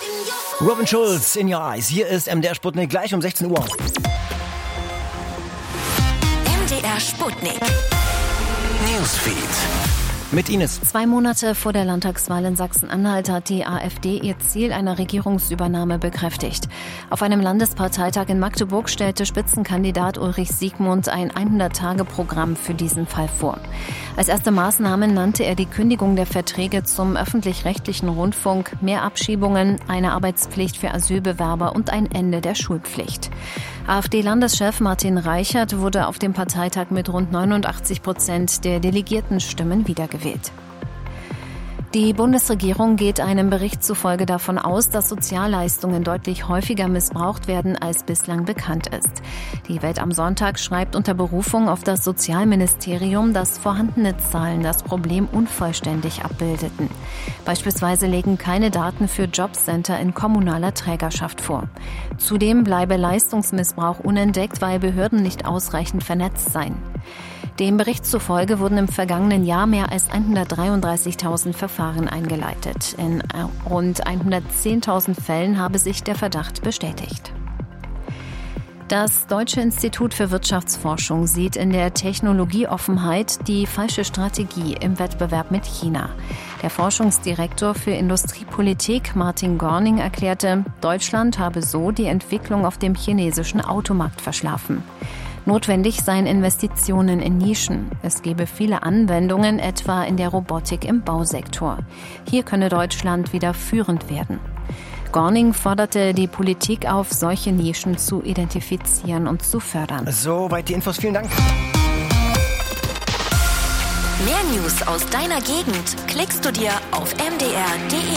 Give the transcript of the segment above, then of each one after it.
Robin Schulz, In Your Eyes. Hier ist MDR Sputnik, gleich um 16 Uhr. MDR Sputnik. Newsfeed. Mit Ines. 2 Monate vor der Landtagswahl in Sachsen-Anhalt hat die AfD ihr Ziel einer Regierungsübernahme bekräftigt. Auf einem Landesparteitag in Magdeburg stellte Spitzenkandidat Ulrich Siegmund ein 100-Tage-Programm für diesen Fall vor. Als erste Maßnahmen nannte er die Kündigung der Verträge zum öffentlich-rechtlichen Rundfunk, mehr Abschiebungen, eine Arbeitspflicht für Asylbewerber und ein Ende der Schulpflicht. AfD-Landeschef Martin Reichert wurde auf dem Parteitag mit rund 89% der Delegiertenstimmen wiedergewählt. Die Bundesregierung geht einem Bericht zufolge davon aus, dass Sozialleistungen deutlich häufiger missbraucht werden, als bislang bekannt ist. Die Welt am Sonntag schreibt unter Berufung auf das Sozialministerium, dass vorhandene Zahlen das Problem unvollständig abbildeten. Beispielsweise legen keine Daten für Jobcenter in kommunaler Trägerschaft vor. Zudem bleibe Leistungsmissbrauch unentdeckt, weil Behörden nicht ausreichend vernetzt seien. Dem Bericht zufolge wurden im vergangenen Jahr mehr als 133.000 Verfahren eingeleitet. In rund 110.000 Fällen habe sich der Verdacht bestätigt. Das Deutsche Institut für Wirtschaftsforschung sieht in der Technologieoffenheit die falsche Strategie im Wettbewerb mit China. Der Forschungsdirektor für Industriepolitik Martin Gorning erklärte, Deutschland habe so die Entwicklung auf dem chinesischen Automarkt verschlafen. Notwendig seien Investitionen in Nischen. Es gebe viele Anwendungen, etwa in der Robotik im Bausektor. Hier könne Deutschland wieder führend werden. Gorning forderte die Politik auf, solche Nischen zu identifizieren und zu fördern. Soweit die Infos. Vielen Dank. Mehr News aus deiner Gegend klickst du dir auf mdr.de.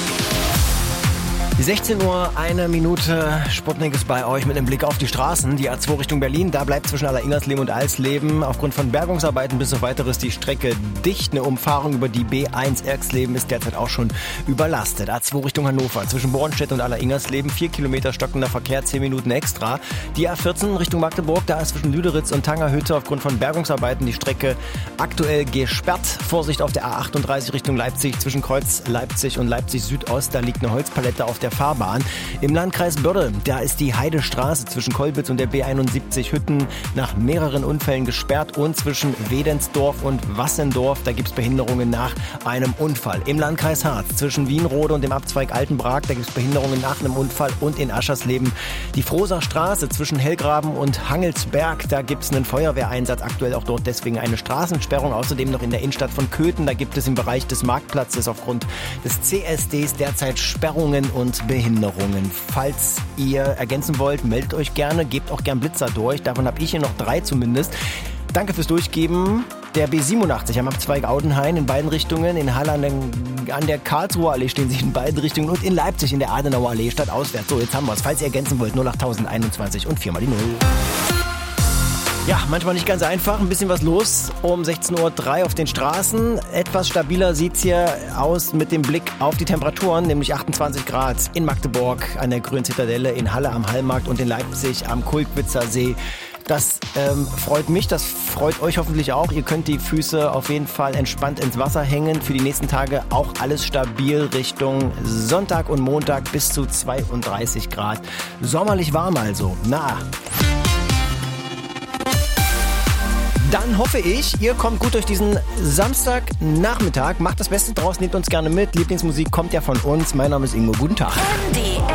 16 Uhr, 1 Minute. Sputnik ist bei euch mit einem Blick auf die Straßen. Die A2 Richtung Berlin, da bleibt zwischen Alleringersleben und Alsleben aufgrund von Bergungsarbeiten bis auf weiteres die Strecke dicht. Eine Umfahrung über die B1 Erxleben ist derzeit auch schon überlastet. A2 Richtung Hannover, zwischen Bornstedt und Alleringersleben, 4 Kilometer stockender Verkehr, 10 Minuten extra. Die A14 Richtung Magdeburg, da ist zwischen Lüderitz und Tangerhütte aufgrund von Bergungsarbeiten die Strecke aktuell gesperrt. Vorsicht auf der A38 Richtung Leipzig, zwischen Kreuz Leipzig und Leipzig Südost, da liegt eine Holzpalette auf der Fahrbahn. Im Landkreis Börde, da ist die Heidestraße zwischen Kolbitz und der B71 Hütten nach mehreren Unfällen gesperrt und zwischen Wedensdorf und Wassendorf, da gibt es Behinderungen nach einem Unfall. Im Landkreis Harz zwischen Wienrode und dem Abzweig Altenbrag, da gibt es Behinderungen nach einem Unfall und in Aschersleben die Frohser Straße zwischen Hellgraben und Hangelsberg, da gibt es einen Feuerwehreinsatz, aktuell auch dort deswegen eine Straßensperrung. Außerdem noch in der Innenstadt von Köthen, da gibt es im Bereich des Marktplatzes aufgrund des CSDs derzeit Sperrungen und Behinderungen. Falls ihr ergänzen wollt, meldet euch gerne, gebt auch gern Blitzer durch. Davon habe ich hier noch 3 zumindest. Danke fürs Durchgeben. Der B87 am Abzweig Audenhain in beiden Richtungen. In Halle an der Karlsruher Allee stehen sie in beiden Richtungen und in Leipzig in der Adenauer Allee stadtauswärts. So, jetzt haben wir es. Falls ihr ergänzen wollt, 08021 und 4 mal die 0. Ja, manchmal nicht ganz einfach. Ein bisschen was los um 16:03 Uhr auf den Straßen. Etwas stabiler sieht's hier aus mit dem Blick auf die Temperaturen, nämlich 28 Grad in Magdeburg an der Grünen Zitadelle, in Halle am Hallmarkt und in Leipzig am Kulkwitzer See. Das freut mich, das freut euch hoffentlich auch. Ihr könnt die Füße auf jeden Fall entspannt ins Wasser hängen. Für die nächsten Tage auch alles stabil Richtung Sonntag und Montag bis zu 32 Grad. Sommerlich warm also. Na. Dann hoffe ich, ihr kommt gut durch diesen Samstagnachmittag. Macht das Beste draus, nehmt uns gerne mit. Lieblingsmusik kommt ja von uns. Mein Name ist Ingo. Guten Tag.